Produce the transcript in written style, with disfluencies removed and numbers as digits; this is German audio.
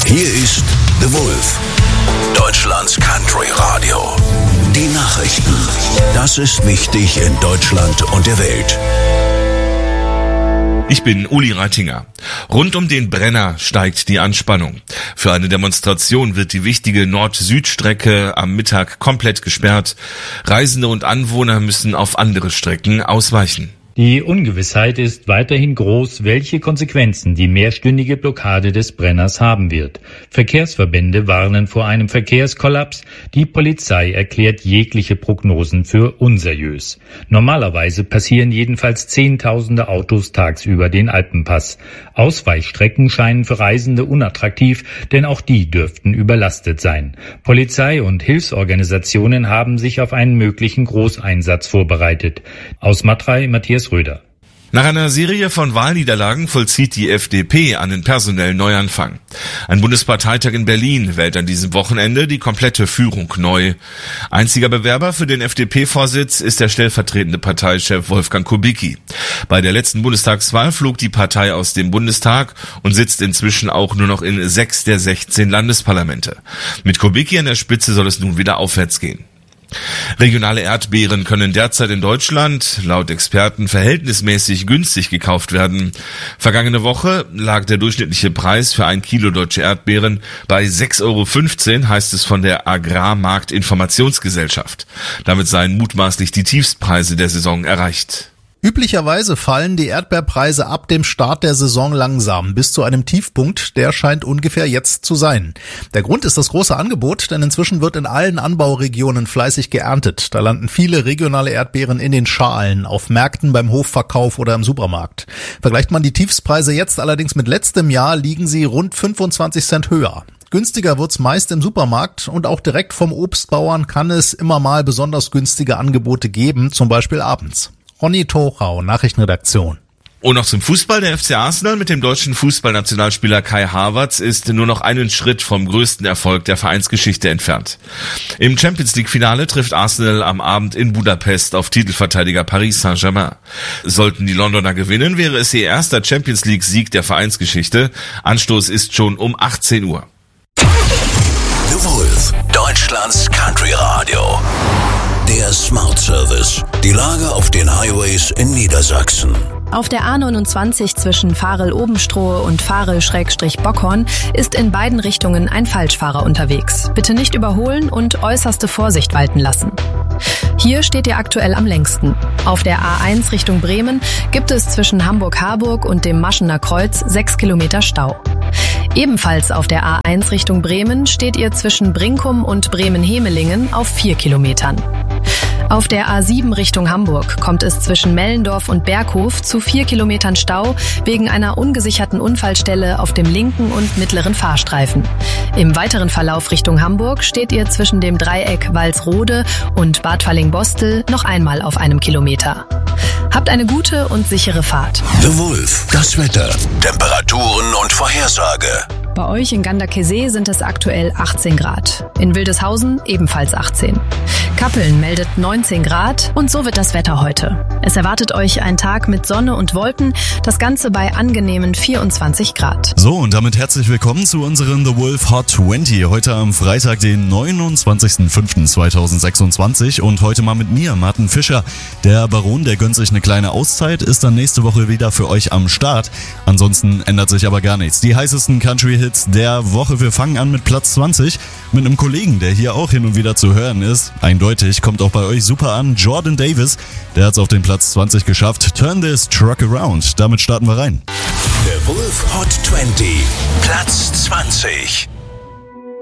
Hier ist The Wolf, Deutschlands Country Radio. Die Nachrichten. Das ist wichtig in Deutschland und der Welt. Ich bin Uli Reitinger. Rund um den Brenner steigt die Anspannung. Für eine Demonstration wird die wichtige Nord-Süd-Strecke am Mittag komplett gesperrt. Reisende und Anwohner müssen auf andere Strecken ausweichen. Die Ungewissheit ist weiterhin groß, welche Konsequenzen die mehrstündige Blockade des Brenners haben wird. Verkehrsverbände warnen vor einem Verkehrskollaps. Die Polizei erklärt jegliche Prognosen für unseriös. Normalerweise passieren jedenfalls Zehntausende Autos tagsüber den Alpenpass. Ausweichstrecken scheinen für Reisende unattraktiv, denn auch die dürften überlastet sein. Polizei und Hilfsorganisationen haben sich auf einen möglichen Großeinsatz vorbereitet. Aus Matrei, Matthias Röder. Nach einer Serie von Wahlniederlagen vollzieht die FDP einen personellen Neuanfang. Ein Bundesparteitag in Berlin wählt an diesem Wochenende die komplette Führung neu. Einziger Bewerber für den FDP-Vorsitz ist der stellvertretende Parteichef Wolfgang Kubicki. Bei der letzten Bundestagswahl flog die Partei aus dem Bundestag und sitzt inzwischen auch nur noch in 6 der 16 Landesparlamente. Mit Kubicki an der Spitze soll es nun wieder aufwärts gehen. Regionale Erdbeeren können derzeit in Deutschland laut Experten verhältnismäßig günstig gekauft werden. Vergangene Woche lag der durchschnittliche Preis für 1 Kilo deutsche Erdbeeren bei 6,15 €, heißt es von der Agrarmarktinformationsgesellschaft. Damit seien mutmaßlich die Tiefstpreise der Saison erreicht. Üblicherweise fallen die Erdbeerpreise ab dem Start der Saison langsam bis zu einem Tiefpunkt, der scheint ungefähr jetzt zu sein. Der Grund ist das große Angebot, denn inzwischen wird in allen Anbauregionen fleißig geerntet. Da landen viele regionale Erdbeeren in den Schalen, auf Märkten, beim Hofverkauf oder im Supermarkt. Vergleicht man die Tiefstpreise jetzt allerdings mit letztem Jahr, liegen sie rund 25 Cent höher. Günstiger wird's meist im Supermarkt und auch direkt vom Obstbauern kann es immer mal besonders günstige Angebote geben, zum Beispiel abends. Ronny Tochau, Nachrichtenredaktion. Und noch zum Fußball. Der FC Arsenal mit dem deutschen Fußballnationalspieler Kai Havertz ist nur noch einen Schritt vom größten Erfolg der Vereinsgeschichte entfernt. Im Champions-League-Finale trifft Arsenal am Abend in Budapest auf Titelverteidiger Paris Saint-Germain. Sollten die Londoner gewinnen, wäre es ihr erster Champions-League-Sieg der Vereinsgeschichte. Anstoß ist schon um 18 Uhr. The Wolf, Deutschlands Country Radio. Der Smart Service. Die Lage auf den Highways in Niedersachsen. Auf der A29 zwischen Varel-Obenstrohe und Varel-Bockhorn ist in beiden Richtungen ein Falschfahrer unterwegs. Bitte nicht überholen und äußerste Vorsicht walten lassen. Hier steht ihr aktuell am längsten. Auf der A1 Richtung Bremen gibt es zwischen Hamburg-Harburg und dem Maschener Kreuz 6 Kilometer Stau. Ebenfalls auf der A1 Richtung Bremen steht ihr zwischen Brinkum und Bremen-Hemelingen auf 4 Kilometern. Auf der A7 Richtung Hamburg kommt es zwischen Mellendorf und Berghof zu 4 Kilometern Stau wegen einer ungesicherten Unfallstelle auf dem linken und mittleren Fahrstreifen. Im weiteren Verlauf Richtung Hamburg steht ihr zwischen dem Dreieck Walsrode und Bad Falling-Bostel noch einmal auf 1 Kilometer. Habt eine gute und sichere Fahrt. The Wolf, das Wetter, Temperaturen und Vorhersage. Bei euch in Ganderkesee sind es aktuell 18 Grad. In Wildeshausen ebenfalls 18. Kappeln meldet 19 Grad und so wird das Wetter heute. Es erwartet euch ein Tag mit Sonne und Wolken, das Ganze bei angenehmen 24 Grad. So, und damit herzlich willkommen zu unseren The Wolf Hot 20. Heute am Freitag, den 29.05.2026 und heute mal mit mir, Martin Fischer. Der Baron, der gönnt sich eine kleine Auszeit, ist dann nächste Woche wieder für euch am Start. Ansonsten ändert sich aber gar nichts. Die heißesten Country-Hits der Woche. Wir fangen an mit Platz 20 mit einem Kollegen, der hier auch hin und wieder zu hören ist. Eindeutig, kommt auch bei euch super an. Jordan Davis, der hat es auf den Platz 20 geschafft. Turn this truck around. Damit starten wir rein. The Wolf Hot 20, Platz 20.